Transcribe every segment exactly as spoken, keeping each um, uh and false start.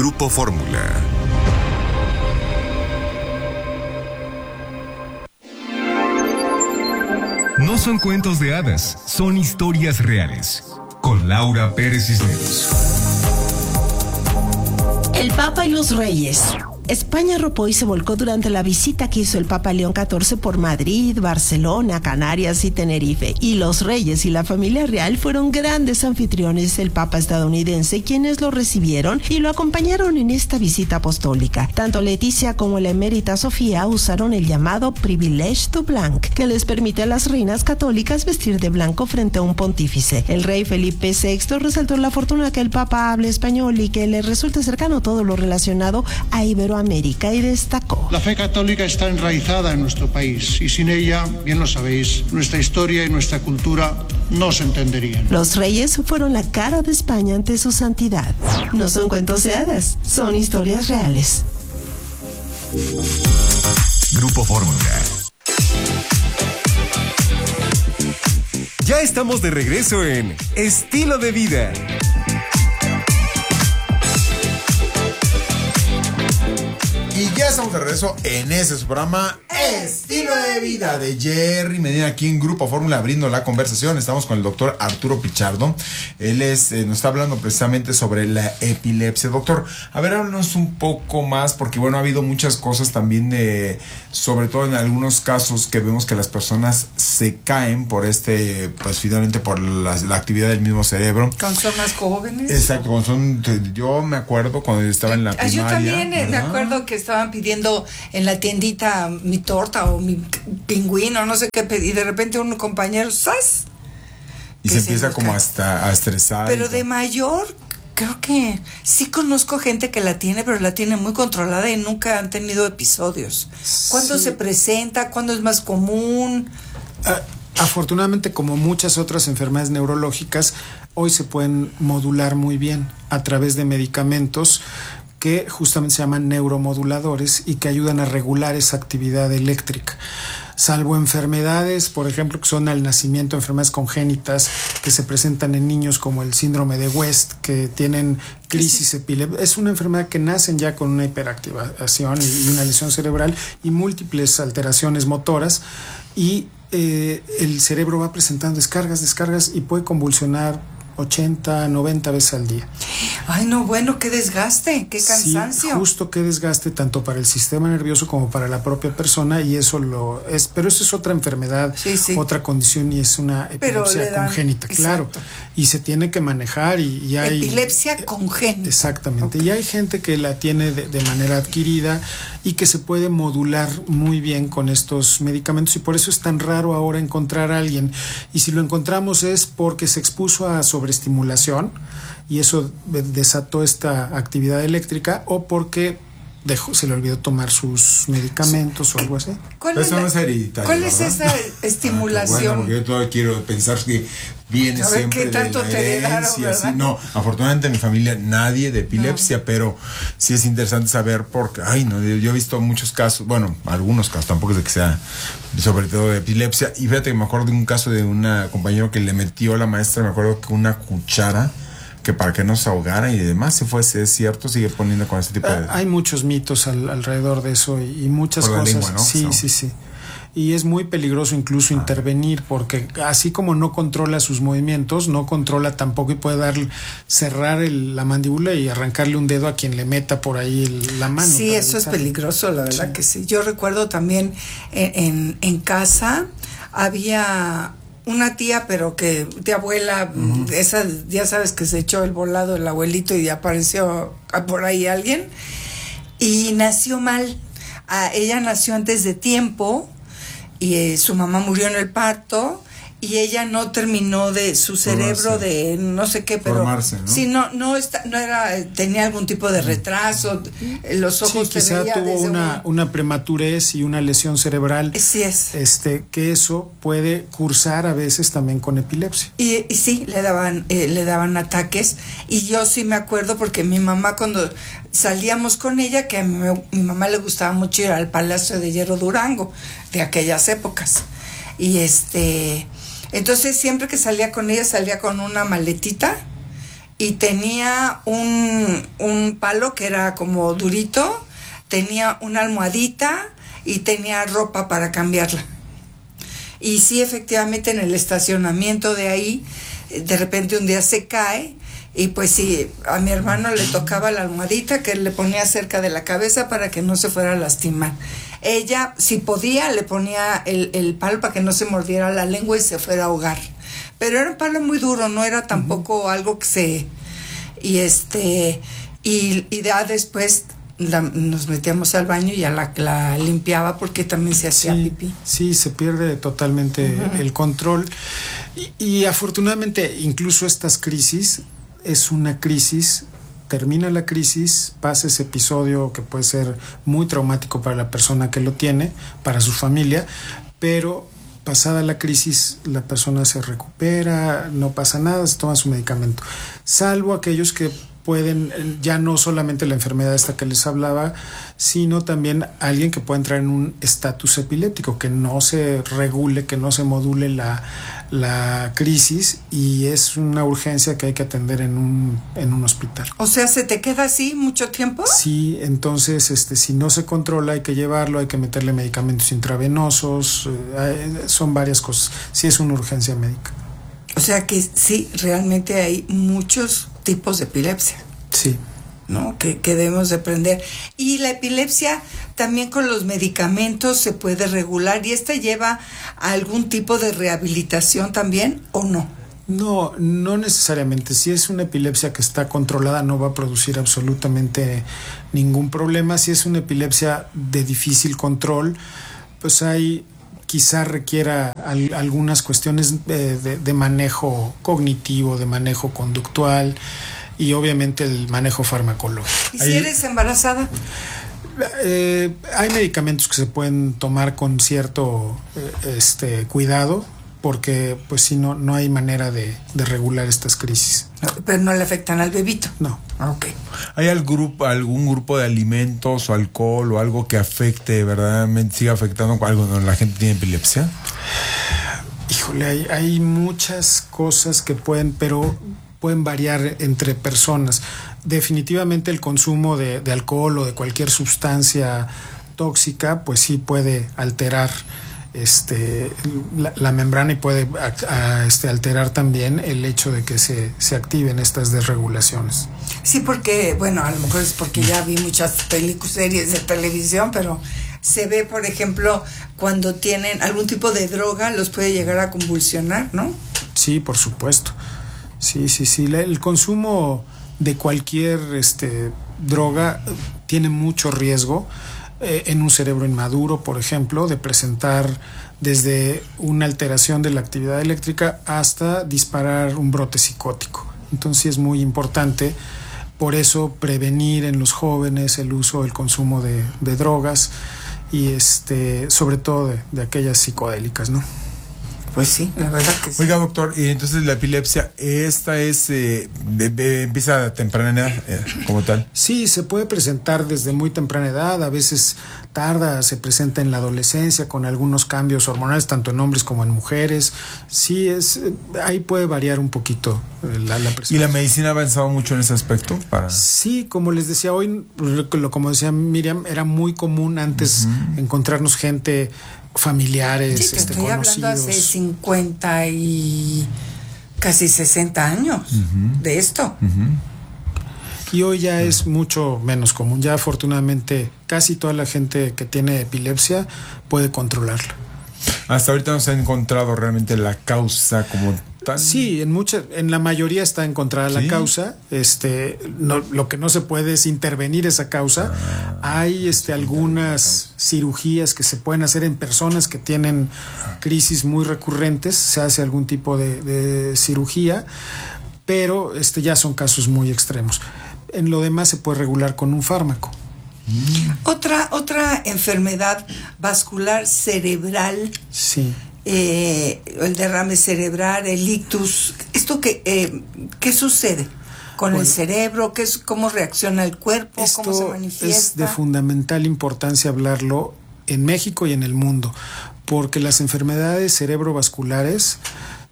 Grupo Fórmula. No son cuentos de hadas, son historias reales. Con Laura Pérez Cisneros. El Papa y los Reyes. España arropó y se volcó durante la visita que hizo el Papa León catorce por Madrid, Barcelona, Canarias y Tenerife. Y los reyes y la familia real fueron grandes anfitriones del Papa estadounidense, quienes lo recibieron y lo acompañaron en esta visita apostólica. Tanto Leticia como la emérita Sofía usaron el llamado privilège du blanc, que les permite a las reinas católicas vestir de blanco frente a un pontífice. El rey Felipe sexto resaltó la fortuna que el Papa hable español y que le resulte cercano todo lo relacionado a Iberoamérica. América y destacó: la fe católica está enraizada en nuestro país y sin ella, bien lo sabéis, nuestra historia y nuestra cultura no se entenderían. Los reyes fueron la cara de España ante su santidad. No son cuentos de hadas, son historias reales. Grupo Fórmula. Ya estamos de regreso en Estilo de Vida. Y ya estamos de regreso en ese su programa Estilo de Vida de Jerry Medina, aquí en Grupo Fórmula, abriendo la conversación. Estamos con el doctor Arturo Pichardo. Él es, eh, nos está hablando precisamente sobre la epilepsia. Doctor, a ver, háblanos un poco más, porque bueno, ha habido muchas cosas también de, sobre todo en algunos casos que vemos que las personas se caen por este, pues finalmente por la, la actividad del mismo cerebro. Cuando son más jóvenes. Exacto, cuando son, yo me acuerdo cuando yo estaba en la primaria. Yo también eh, me ¿verdad? acuerdo que estaban pidiendo en la tiendita mi torta o mi pingüino, no sé qué, y de repente un compañero, ¡zas! Y se empieza como hasta a estresar. Pero de mayor, creo que sí conozco gente que la tiene, pero la tiene muy controlada y nunca han tenido episodios. ¿Cuándo Sí. se presenta? ¿Cuándo es más común? Ah, afortunadamente, como muchas otras enfermedades neurológicas, hoy se pueden modular muy bien a través de medicamentos que justamente se llaman neuromoduladores y que ayudan a regular esa actividad eléctrica. Salvo enfermedades, por ejemplo, que son al nacimiento, enfermedades congénitas que se presentan en niños como el síndrome de West, que tienen crisis epiléptica. Es una enfermedad que nacen ya con una hiperactivación y una lesión cerebral y múltiples alteraciones motoras, y eh, el cerebro va presentando descargas, descargas y puede convulsionar ochenta, noventa veces al día. Ay, no, bueno, qué desgaste, qué cansancio. Sí, justo qué desgaste tanto para el sistema nervioso como para la propia persona, y eso lo es, pero eso es otra enfermedad, sí, sí. otra condición, y es una epilepsia dan, congénita, claro, exacto. Y se tiene que manejar y, y hay epilepsia congénita. Exactamente, okay. Y hay gente que la tiene de, de manera adquirida y que se puede modular muy bien con estos medicamentos, y por eso es tan raro ahora encontrar a alguien, y si lo encontramos es porque se expuso a sobreestimulación y eso desató esta actividad eléctrica, o porque dejó, se le olvidó tomar sus medicamentos o algo así. ¿Cuál es, eso la, no es hereditario, ¿cuál ¿verdad? es esa estimulación? Ah, bueno, porque yo todavía quiero pensar que viene a ver, siempre ¿qué tanto de la te heredaron, herencia, verdad? así. No, afortunadamente en mi familia nadie de epilepsia, no. Pero sí es interesante saber porque, ay, no, yo he visto muchos casos, bueno, algunos casos, tampoco es de que sea sobre todo de epilepsia, y fíjate que me acuerdo de un caso de una compañero que le metió a la maestra, me acuerdo que una cuchara, que para que no se ahogara y demás, si fuese es cierto, sigue poniendo con este tipo de... Hay muchos mitos al, alrededor de eso y, y muchas por cosas. La lengua, ¿no? Sí, so. sí, sí. Y es muy peligroso incluso ah. intervenir, porque así como no controla sus movimientos, no controla tampoco, y puede dar, cerrar el, la mandíbula y arrancarle un dedo a quien le meta por ahí el, la mano. Sí, eso es peligroso, la verdad, sí. Que sí. Yo recuerdo también en, en, en casa había una tía, pero que de abuela, uh-huh. esa, ya sabes, que se echó el volado el abuelito y apareció por ahí alguien, y nació mal. Ah, ella nació antes de tiempo y eh, su mamá murió en el parto, y ella no terminó de su cerebro formarse. De no sé qué, pero formarse, ¿no? Sí, no, no está, no era, tenía algún tipo de retraso, los ojos sí, quizá tuvo una, un... una prematurez y una lesión cerebral. Sí es. Este, que eso puede cursar a veces también con epilepsia. Y, y sí, le daban, eh, le daban ataques, y yo sí me acuerdo porque mi mamá, cuando salíamos con ella, que a mi, mi mamá le gustaba mucho ir al Palacio de Hierro Durango de aquellas épocas, y este entonces siempre que salía con ella salía con una maletita y tenía un, un palo que era como durito, tenía una almohadita y tenía ropa para cambiarla. Y sí, efectivamente, en el estacionamiento de ahí, de repente un día se cae, y pues sí, a mi hermano le tocaba la almohadita que le ponía cerca de la cabeza para que no se fuera a lastimar. Ella, si podía, le ponía el, el palo para que no se mordiera la lengua y se fuera a ahogar. Pero era un palo muy duro, no era tampoco uh-huh. algo que se... Y este... Y, y ya después... La, nos metíamos al baño y ya la, la limpiaba porque también se hacía sí, pipí. Sí, se pierde totalmente uh-huh. el control. Y, y afortunadamente, incluso estas crisis, es una crisis, termina la crisis, pasa ese episodio que puede ser muy traumático para la persona que lo tiene, para su familia, pero pasada la crisis la persona se recupera, no pasa nada, se toma su medicamento. Salvo aquellos que pueden, ya no solamente la enfermedad esta que les hablaba, sino también alguien que puede entrar en un estatus epiléptico, que no se regule, que no se module la, la crisis, y es una urgencia que hay que atender en un, en un hospital. O sea, ¿se te queda así mucho tiempo? Sí, entonces este, si no se controla hay que llevarlo, hay que meterle medicamentos intravenosos, eh, son varias cosas. Sí, es una urgencia médica. O sea que sí, realmente hay muchos tipos de epilepsia. Sí. ¿No? Que, que debemos de aprender. Y la epilepsia también con los medicamentos se puede regular, y esta lleva a algún tipo de rehabilitación también, ¿o no? No, no necesariamente. Si es una epilepsia que está controlada, no va a producir absolutamente ningún problema. Si es una epilepsia de difícil control, pues hay... quizá requiera al, algunas cuestiones de, de, de manejo cognitivo, de manejo conductual y obviamente el manejo farmacológico. ¿Y si eres embarazada? Eh, hay medicamentos que se pueden tomar con cierto eh, este, cuidado, porque pues si no, no hay manera de, de regular estas crisis. Pero no le afectan al bebito. No. Ok. ¿Hay algún grupo, algún grupo de alimentos o alcohol o algo que afecte, verdaderamente siga afectando algo donde la gente tiene epilepsia? Híjole, hay, hay muchas cosas que pueden, pero pueden variar entre personas. Definitivamente el consumo de, de alcohol o de cualquier sustancia tóxica, pues sí puede alterar Este, la, la membrana y puede a, a, este, alterar también el hecho de que se, se activen estas desregulaciones. Sí, porque, bueno, a lo mejor es porque ya vi muchas películas, series de televisión, pero se ve, por ejemplo, cuando tienen algún tipo de droga, los puede llegar a convulsionar, ¿no? Sí, por supuesto. Sí, sí, sí. El consumo de cualquier este, droga tiene mucho riesgo en un cerebro inmaduro, por ejemplo, de presentar desde una alteración de la actividad eléctrica hasta disparar un brote psicótico. Entonces es muy importante, por eso, prevenir en los jóvenes el uso, el consumo de, de drogas y este, sobre todo de, de aquellas psicodélicas, ¿no? Pues sí, la verdad que sí. Oiga, doctor, y entonces la epilepsia, ¿esta es eh, de, de, empieza a temprana edad eh, como tal? Sí, se puede presentar desde muy temprana edad, a veces tarda, se presenta en la adolescencia con algunos cambios hormonales, tanto en hombres como en mujeres. Sí, es ahí puede variar un poquito la, la presentación. ¿Y la medicina ha avanzado mucho en ese aspecto? Para... Sí, como les decía hoy, lo, como decía Miriam, era muy común antes uh-huh. encontrarnos gente... familiares, sí, te este, estoy conocidos. Hablando hace cincuenta y casi sesenta años uh-huh. de esto. Uh-huh. Y hoy ya uh-huh. es mucho menos común. Ya afortunadamente casi toda la gente que tiene epilepsia puede controlarla. Hasta ahorita no se ha encontrado realmente la causa como tal. Sí, en mucha, en la mayoría está encontrada ¿Sí? la causa. Este, no, lo que no se puede es intervenir esa causa. Ah, Hay este algunas cirugías que se pueden hacer en personas que tienen crisis muy recurrentes. Se hace algún tipo de, de cirugía, pero este ya son casos muy extremos. En lo demás se puede regular con un fármaco. Mm. Otra, otra enfermedad vascular cerebral. Sí. Eh, el derrame cerebral, el ictus. ¿Esto qué, eh, qué sucede con bueno, el cerebro? ¿Qué es, ¿Cómo reacciona el cuerpo? Esto ¿Cómo se manifiesta? Es de fundamental importancia hablarlo en México y en el mundo, porque las enfermedades cerebrovasculares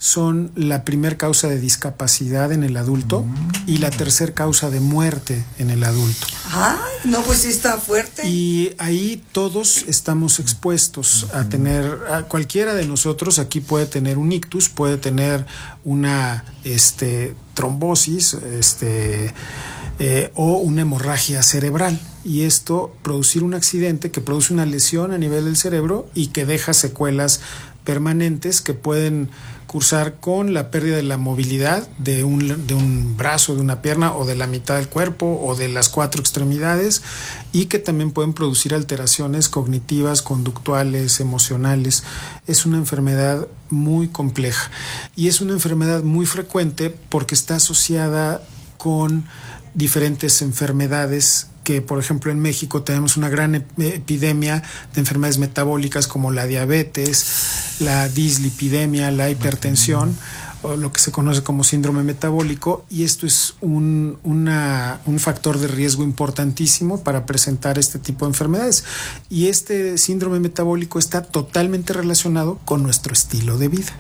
son la primer causa de discapacidad en el adulto mm. y la tercer causa de muerte en el adulto. Ah, no, pues sí está fuerte. Y ahí todos estamos expuestos a tener, a cualquiera de nosotros aquí puede tener un ictus, puede tener una este, trombosis este, eh, o una hemorragia cerebral. Y esto producir un accidente que produce una lesión a nivel del cerebro y que deja secuelas permanentes que pueden cursar con la pérdida de la movilidad de un, de un brazo, de una pierna o de la mitad del cuerpo o de las cuatro extremidades, y que también pueden producir alteraciones cognitivas, conductuales, emocionales. Es una enfermedad muy compleja y es una enfermedad muy frecuente porque está asociada con diferentes enfermedades que, por ejemplo, en México tenemos una gran ep- epidemia de enfermedades metabólicas como la diabetes, la dislipidemia, la hipertensión, o lo que se conoce como síndrome metabólico, y esto es un, una, un factor de riesgo importantísimo para presentar este tipo de enfermedades. Y este síndrome metabólico está totalmente relacionado con nuestro estilo de vida.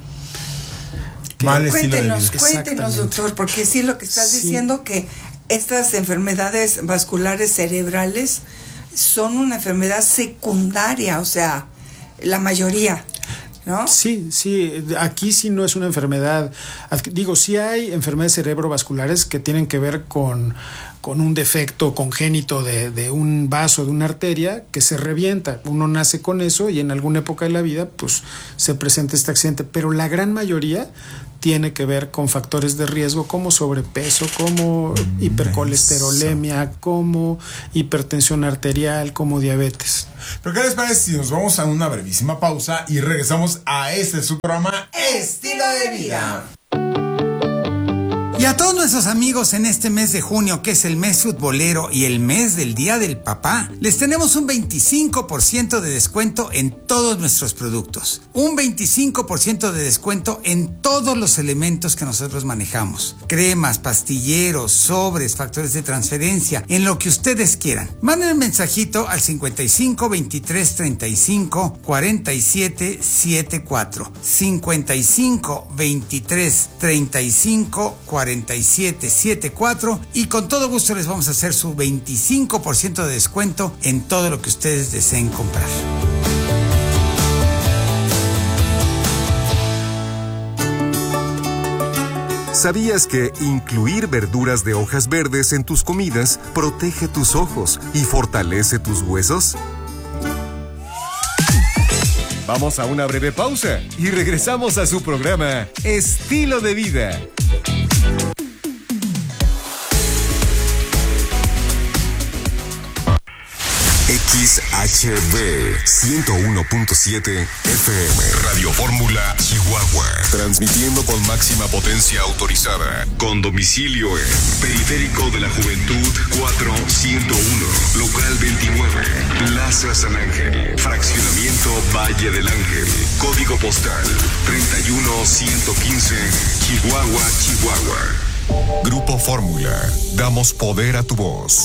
Mal estilo de vida. Cuéntenos, cuéntenos, doctor, porque sí lo que estás sí. diciendo que estas enfermedades vasculares cerebrales son una enfermedad secundaria, o sea, la mayoría, ¿no? Sí, sí, aquí sí no es una enfermedad, digo, sí hay enfermedades cerebrovasculares que tienen que ver con, con un defecto congénito de, de un vaso, de una arteria que se revienta, uno nace con eso y en alguna época de la vida pues se presenta este accidente, pero la gran mayoría tiene que ver con factores de riesgo como sobrepeso, como hipercolesterolemia, como hipertensión arterial, como diabetes. Pero ¿qué les parece si nos vamos a una brevísima pausa y regresamos a este su programa Estilo de Vida? Y a todos nuestros amigos en este mes de junio, que es el mes futbolero y el mes del Día del Papá, les tenemos un veinticinco por ciento de descuento en todos nuestros productos. Un veinticinco por ciento de descuento en todos los elementos que nosotros manejamos. Cremas, pastilleros, sobres, factores de transferencia, en lo que ustedes quieran. Manden un mensajito al cincuenta y cinco, veintitrés, treinta y cinco, cuarenta y siete, setenta y cuatro. cincuenta y cinco, veintitrés, treinta y cinco, cuarenta y siete, setenta y cuatro, y con todo gusto les vamos a hacer su veinticinco por ciento de descuento en todo lo que ustedes deseen comprar. ¿Sabías que incluir verduras de hojas verdes en tus comidas protege tus ojos y fortalece tus huesos? Vamos a una breve pausa y regresamos a su programa Estilo de Vida. X H B ciento uno punto siete F M Radio Fórmula Chihuahua, transmitiendo con máxima potencia autorizada, con domicilio en Periférico de la Juventud cuatro ciento uno, local veintinueve, Plaza San Ángel, fraccionamiento Valle del Ángel, código postal treinta y uno ciento quince, Chihuahua, Chihuahua. Grupo Fórmula, damos poder a tu voz.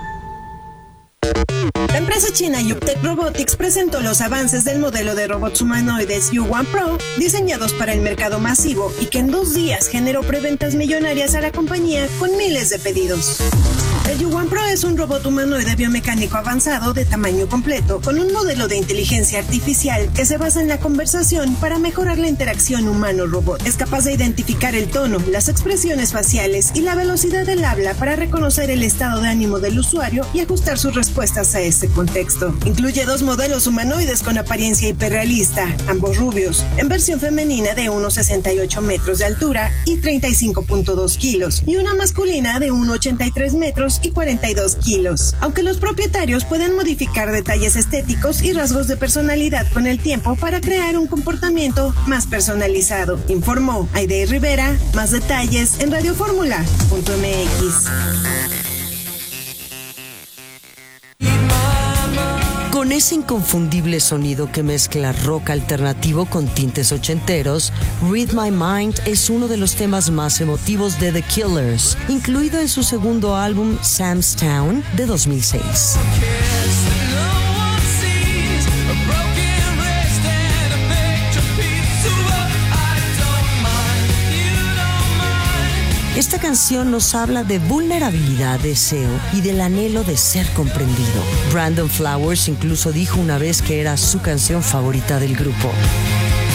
La empresa china Yuptec Robotics presentó los avances del modelo de robots humanoides U uno Pro, diseñados para el mercado masivo y que en dos días generó preventas millonarias a la compañía con miles de pedidos. El U uno Pro es un robot humanoide biomecánico avanzado de tamaño completo, con un modelo de inteligencia artificial que se basa en la conversación para mejorar la interacción humano-robot. Es capaz de identificar el tono, las expresiones faciales y la velocidad del habla para reconocer el estado de ánimo del usuario y ajustar sus respuestas a este contexto. Incluye dos modelos humanoides con apariencia hiperrealista, ambos rubios, en versión femenina de uno coma sesenta y ocho metros de altura y treinta y cinco punto dos kilos, y una masculina de uno coma ochenta y tres metros y cuarenta y dos kilos. Aunque los propietarios pueden modificar detalles estéticos y rasgos de personalidad con el tiempo para crear un comportamiento más personalizado, informó Aide Rivera. Más detalles en radio fórmula punto m x. Con ese inconfundible sonido que mezcla rock alternativo con tintes ochenteros, Read My Mind es uno de los temas más emotivos de The Killers, incluido en su segundo álbum Sam's Town de dos mil seis. Esta canción nos habla de vulnerabilidad, deseo y del anhelo de ser comprendido. Brandon Flowers incluso dijo una vez que era su canción favorita del grupo.